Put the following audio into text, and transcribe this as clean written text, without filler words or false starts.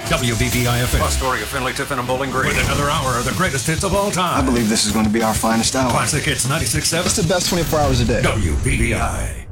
WBBI-FM. Astoria, Finley, Tiffin, and Bowling Green. With another hour of the greatest hits of all time. I believe this is going to be our finest hour. Classic Hits 96.7. It's the best 24 hours a day. WBBI.